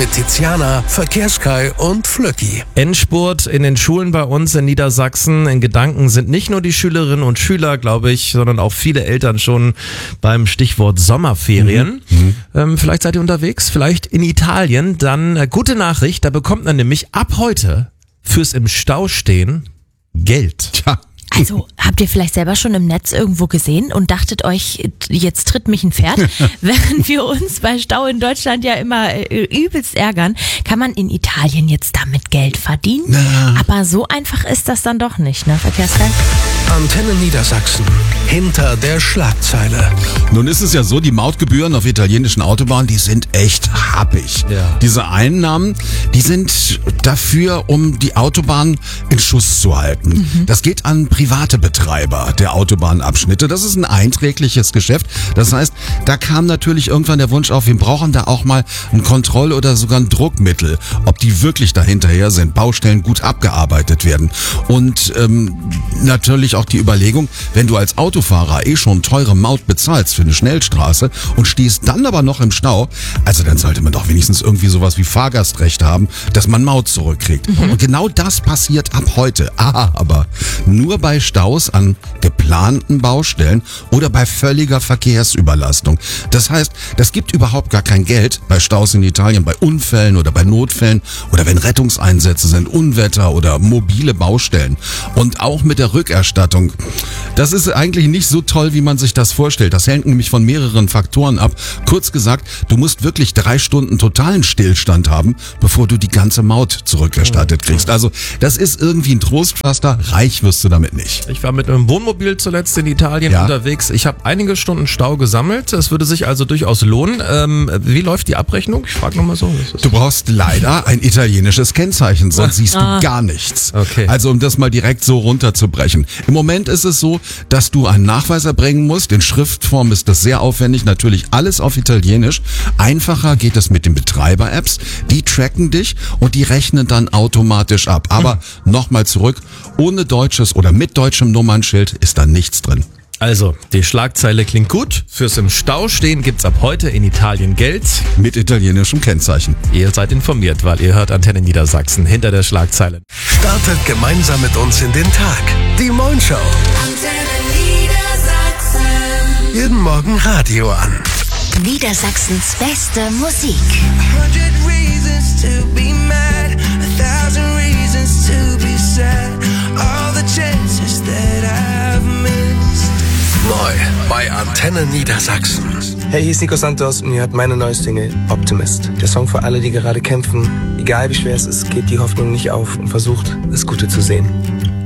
mit Tiziana, Verkehrskai und Flöcki. Endspurt in den Schulen bei uns in Niedersachsen. In Gedanken sind nicht nur die Schülerinnen und Schüler, glaube ich, sondern auch viele Eltern schon beim Stichwort Sommerferien. Vielleicht seid ihr unterwegs, vielleicht in Italien. Dann gute Nachricht, da bekommt man nämlich ab heute fürs im Stau stehen Geld. Tja. Also, habt ihr vielleicht selber schon im Netz irgendwo gesehen und dachtet euch, jetzt tritt mich ein Pferd? Während wir uns bei Stau in Deutschland ja immer übelst ärgern, kann man in Italien jetzt damit Geld verdienen. Na. Aber so einfach ist das dann doch nicht, ne, Verkehrskai? Antenne Niedersachsen. Hinter der Schlagzeile. Nun ist es ja so, die Mautgebühren auf italienischen Autobahnen, die sind echt happig. Ja. Diese Einnahmen, die sind dafür, um die Autobahn in Schuss zu halten. Das geht an private Betreiber der Autobahnabschnitte. Das ist ein einträgliches Geschäft. Das heißt, da kam natürlich irgendwann der Wunsch auf, wir brauchen da auch mal ein Kontroll- oder sogar ein Druckmittel, ob die wirklich dahinterher sind, Baustellen gut abgearbeitet werden. Und natürlich auch die Überlegung, wenn du als Autofahrer schon teure Maut bezahlst für eine Schnellstraße und stehst dann aber noch im Stau, also dann sollte man doch wenigstens irgendwie sowas wie Fahrgastrecht haben, dass man Maut zurückkriegt. Und genau das passiert ab heute. Aber nur bei Staus an geplanten Baustellen oder bei völliger Verkehrsüberlastung. Das heißt, das gibt überhaupt gar kein Geld bei Staus in Italien, bei Unfällen oder bei Notfällen oder wenn Rettungseinsätze sind, Unwetter oder mobile Baustellen. Und auch mit der Rückerstattung. Das ist eigentlich nicht so toll, wie man sich das vorstellt. Das hängt nämlich von mehreren Faktoren ab. Kurz gesagt, du musst wirklich 3 Stunden totalen Stillstand haben, bevor du die ganze Maut zurückerstattet kriegst. Also das ist irgendwie ein Trostpflaster. Reich wirst du damit nicht. Ich war mit einem Wohnmobil zuletzt in Italien unterwegs. Ich habe einige Stunden Stau gesammelt. Es würde sich also durchaus lohnen. Wie läuft die Abrechnung? Ich frage nochmal so. Du brauchst leider ein italienisches Kennzeichen, sonst siehst du gar nichts. Okay. Also um das mal direkt so runterzubrechen. Im Moment ist es so, dass du einen Nachweis erbringen musst. In Schriftform ist das sehr aufwendig. Natürlich alles auf Italienisch. Einfacher geht es mit den Betreiber-Apps. Die tracken dich und die rechnen dann automatisch ab. Aber nochmal zurück, ohne deutsches oder mit deutschem Nummernschild ist da nichts drin. Also, die Schlagzeile klingt gut. Fürs im Stau stehen gibt's ab heute in Italien Geld. Mit italienischem Kennzeichen. Ihr seid informiert, weil ihr hört Antenne Niedersachsen hinter der Schlagzeile. Startet gemeinsam mit uns in den Tag. Die Moin Show. Antenne Niedersachsen. Jeden Morgen Radio an. Niedersachsens beste Musik. 100 reasons to be mad, 1,000 reasons to be sad. All the chances that I've missed. Neu bei Antenne Niedersachsen. Hey, hier ist Nico Santos und ihr hört meine neue Single Optimist. Der Song für alle, die gerade kämpfen. Egal wie schwer es ist, gebt die Hoffnung nicht auf und versucht, das Gute zu sehen.